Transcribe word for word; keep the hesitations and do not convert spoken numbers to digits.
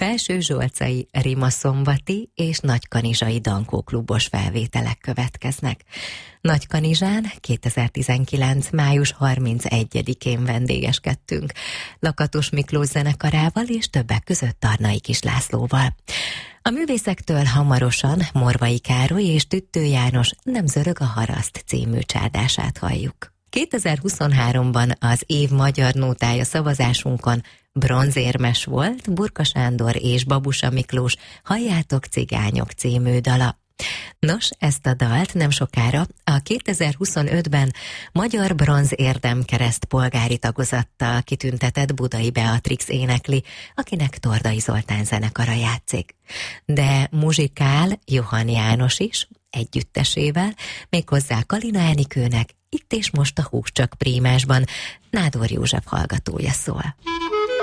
Felső-Zsolcai, Rimaszomvati és Nagykanizsai Dankó klubos felvételek következnek. Nagykanizsán kétezer-tizenkilenc. május harmincegyedikén vendégeskedtünk Lakatos Miklós zenekarával és többek között Tarnai Kis Lászlóval. A művészektől hamarosan Morvai Károly és Tüttő János Nem zörög a haraszt című csárdását halljuk. kétezer-huszonháromban az év magyar nótája szavazásunkon bronzérmes volt Burka Sándor és Babusa Miklós Halljátok cigányok című dala. Nos, ezt a dalt nem sokára a kétezer-huszonötben Magyar Bronz Érdemkereszt polgári tagozattal kitüntetett Budai Beatrix énekli, akinek Tordai Zoltán zenekara játszik. De muzsikál Johann János is, együttesével, méghozzá Kalina Enikőnek, itt és most a Hús csak prímásban Nádor József hallgatója szól.